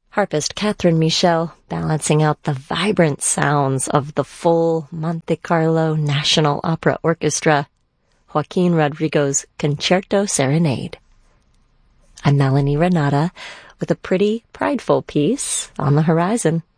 Harpist Catherine Michel balancing out the vibrant sounds of the full Monte Carlo National Opera Orchestra, Joaquin Rodrigo's Concerto Serenade. I'm Melanie Renata with a pretty, prideful piece on the horizon.